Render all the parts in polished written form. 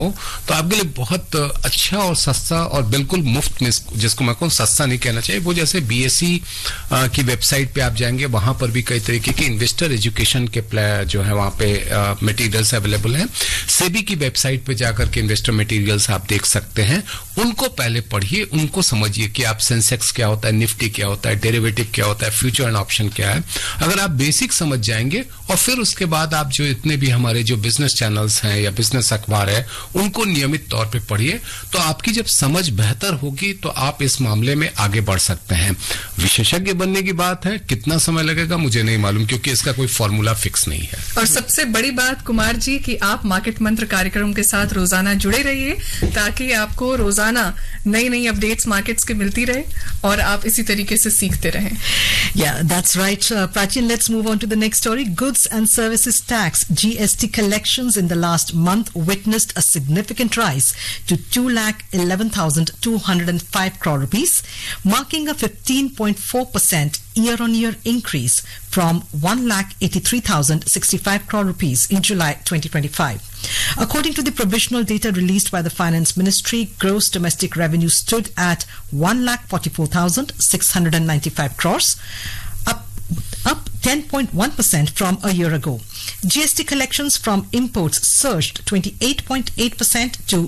तो आपके लिए बहुत अच्छा और सस्ता और बिल्कुल मुफ्त में, जिसको मैं कहूँ सस्ता नहीं कहना चाहिए, वो जैसे बीएसई की वेबसाइट पे आप जाएंगे, वहां पर भी कई तरीके के इन्वेस्टर एजुकेशन के जो है वहां पे मटेरियल्स अवेलेबल हैं। सेबी की वेबसाइट पे जाकर के इन्वेस्टर मटेरियल्स आप देख सकते हैं, उनको पहले पढ़िए, उनको समझिए कि आप सेंसेक्स क्या होता है, निफ्टी क्या होता है, डेरिवेटिव क्या होता है, फ्यूचर एंड ऑप्शन क्या है। अगर आप बेसिक समझ जाएंगे और फिर उसके बाद आप जो इतने भी हमारे जो बिजनेस चैनल्स हैं या बिजनेस अखबार है उनको नियमित तौर पे पढ़िए, तो आपकी जब समझ बेहतर होगी तो आप इस मामले में आगे बढ़ सकते हैं। विशेषज्ञ बनने की बात है, कितना समय लगेगा मुझे नहीं मालूम, क्योंकि इसका कोई फॉर्मूला फिक्स नहीं है। और सबसे बड़ी बात कुमार जी कि आप मार्केट मंत्र कार्यक्रम के साथ रोजाना जुड़े रहिए, ताकि आपको रोजाना नई नई अपडेट्स मार्केट्स की मिलती रहे और आप इसी तरीके से सीखते रहें। Yeah, that's right. Prachin, let's move on to the next story. Goods and Services Tax (GST) collections in the last month witnessed a significant rise to 2,11,205 crore rupees, marking a 15.4% year-on-year increase from 1,83,065 crore rupees in July 2025. According to the provisional data released by the Finance Ministry, gross domestic revenue stood at 1,44,695 crores, up 10.1% from a year ago. GST collections from imports surged 28.8% to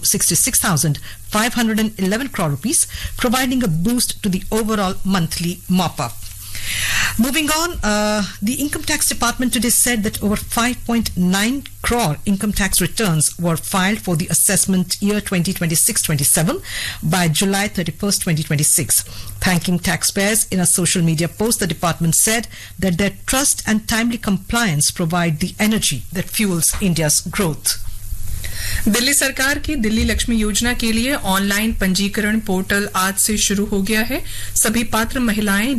66,511 crore rupees, providing a boost to the overall monthly mop-up. Moving on, the Income Tax Department today said that over 5.9 crore income tax returns were filed for the assessment year 2026-27 by July 31st, 2026. Thanking taxpayers in a social media post, the department said that their trust and timely compliance provide the energy that fuels India's growth. Delhi सरकार की दिल्ली लक्ष्मी योजना के लिए online पंजीकरण portal आज से शुरू हो गया है। सभी पात्र महिलाएं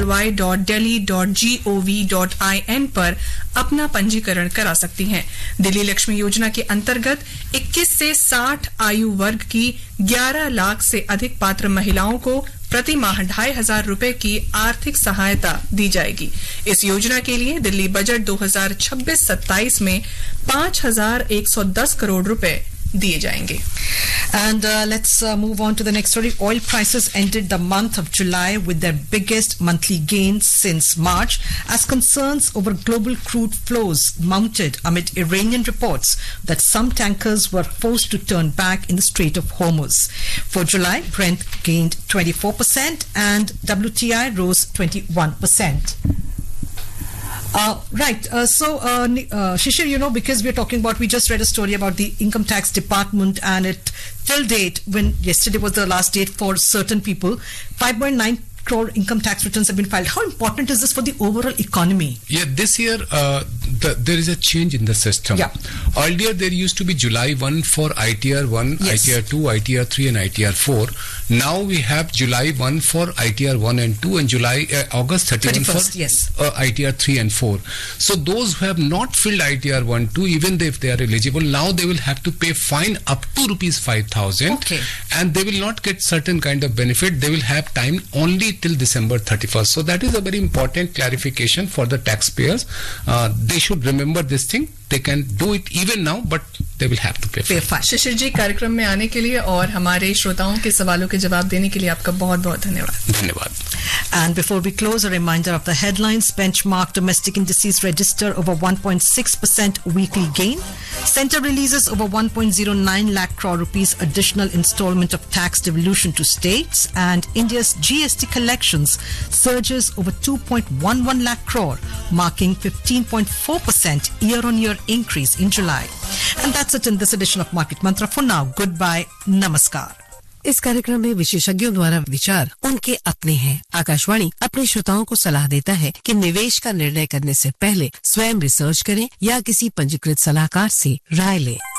dly.delhi.gov.in पर अपना पंजीकरण करा सकती हैं। दिल्ली लक्ष्मी योजना के अंतर्गत 21 से 60 आयु वर्ग की 11 लाख से अधिक पात्र महिलाओं को प्रति माह 2,500 रुपए की आर्थिक सहायता दी जाएगी। इस योजना के लिए दिल्ली बजट 2026-27 में 5,110 करोड़ रुपए दिए जाएंगे। And let's move on to the next story. Oil prices ended the month of July with their biggest monthly gain since March as concerns over global crude flows mounted amid Iranian reports that some tankers were forced to turn back in the Strait of Hormuz. For July, Brent gained 24% and WTI rose 21%. Right. Shishir, because we're talking about, we just read a story about the Income Tax Department, and it till date, when yesterday was the last date for certain people, 5.9 crore income tax returns have been filed. How important is this for the overall economy? Yeah, this year there is a change in the system. Yeah. Earlier there used to be July 1 for ITR 1, yes, ITR 2, ITR 3 and ITR 4. Now we have July 1 for ITR 1 and 2 and August 31 for yes. ITR 3 and 4. So those who have not filled ITR 1, 2, even if they are eligible, now they will have to pay fine up to rupees 5,000. Okay. And they will not get certain kind of benefit. They will have time only till December 31st. So that is a very important clarification for the taxpayers. They should remember this thing. They can do it even now, but they will have to pay fine. शिशिर जी, कार्यक्रम में आने के लिए और हमारे श्रोताओं के सवालों के जवाब देने के लिए आपका बहुत-बहुत धन्यवाद। धन्यवाद। And before we close, a reminder of the headlines. Benchmark domestic indices register over 1.6% weekly gain. Centre releases over 1.09 lakh crore rupees additional installment of tax devolution to states. And India's GST collections surges over 2.11 lakh crore, marking 15.4% year-on-year increase in July. And that's it in this edition of Market Mantra. For now, goodbye, namaskar. इस कार्यक्रम में विशेषज्ञों द्वारा विचार उनके अपने हैं। आकाशवाणी अपने श्रोताओं को सलाह देता है कि निवेश का निर्णय करने से पहले स्वयं रिसर्च करें या किसी पंजीकृत सलाहकार से राय लें।